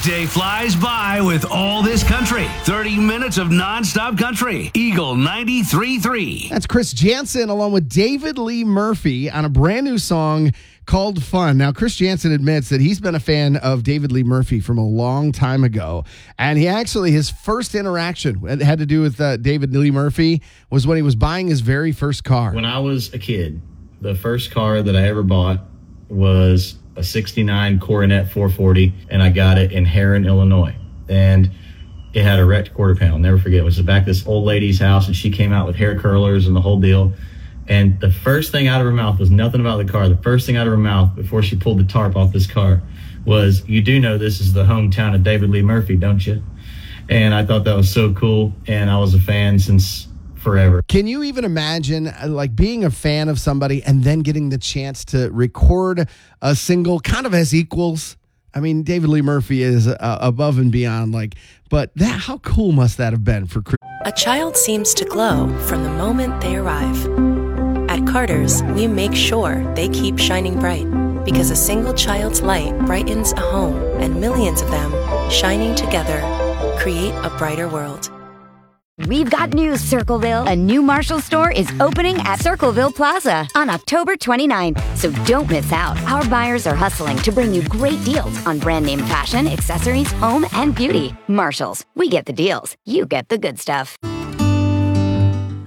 weekday flies by with all this country. 30 minutes of nonstop country. Eagle 93.3. That's Chris Jansen along with David Lee Murphy on a brand new song called Fun. Now, Chris Jansen admits that he's been a fan of David Lee Murphy from a long time ago. And his first interaction that had to do with David Lee Murphy was when he was buying his very first car. When I was a kid, the first car that I ever bought was a 69 Coronet 440, and I got it in Heron, Illinois. And it had a wrecked quarter panel. I'll never forget. It was back at this old lady's house, and she came out with hair curlers and the whole deal. And the first thing out of her mouth was nothing about the car. The first thing out of her mouth before she pulled the tarp off this car was, "You do know this is the hometown of David Lee Murphy, don't you?" And I thought that was so cool, and I was a fan since forever. Can you even imagine being a fan of somebody and then getting the chance to record a single kind of as equals? I mean, David Lee Murphy is above and beyond, but how cool must that have been for Chris? A child seems to glow from the moment they arrive. At Carter's, we make sure they keep shining bright, because a single child's light brightens a home, and millions of them, shining together, create a brighter world. We've got news, Circleville. A new Marshall store is opening at Circleville Plaza on October 29th. So don't miss out. Our buyers are hustling to bring you great deals on brand name fashion, accessories, home, and beauty. Marshalls, we get the deals. You get the good stuff.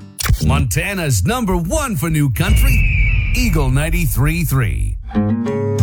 Montana's #1 for new country, Eagle 93.3.